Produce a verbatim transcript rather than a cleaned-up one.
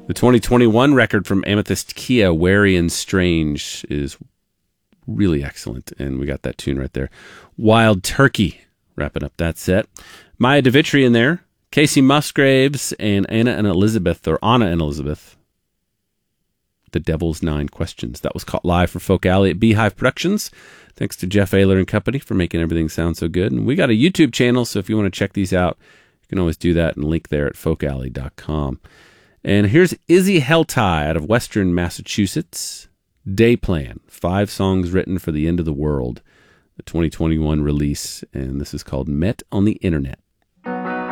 The twenty twenty-one record from Amethyst Kia, Wary and Strange, is really excellent, and we got that tune right there. Wild Turkey, wrapping up that set. Maya DeVitri in there. Casey Musgraves and Anna and Elizabeth, or Anna and Elizabeth. The Devil's Nine Questions. That was caught live for Folk Alley at Beehive Productions. Thanks to Jeff Ayler and company for making everything sound so good. And we got a YouTube channel, so if you want to check these out, you can always do that and link there at folk alley dot com. And here's Izzy Helltie out of Western Massachusetts. Day Plan, five songs written for the end of the world. The twenty twenty-one release, and this is called Met on the Internet.